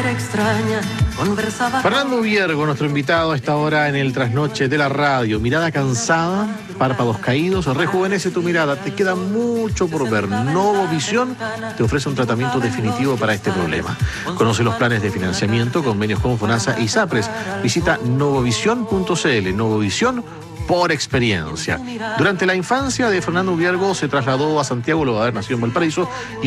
extraña, conversaba. Fernando Viergo, nuestro invitado a esta hora en el trasnoche de la radio. Mirada cansada, párpados caídos, rejuvenece tu mirada. Te queda mucho por ver. Novovisión te ofrece un tratamiento definitivo para este problema. Conoce los planes de financiamiento, convenios con FONASA y SAPRES. Visita novovisión.cl. Novovisión por experiencia. Durante la infancia de Fernando Viergo se trasladó a Santiago, luego de haber nacido en Valparaíso, y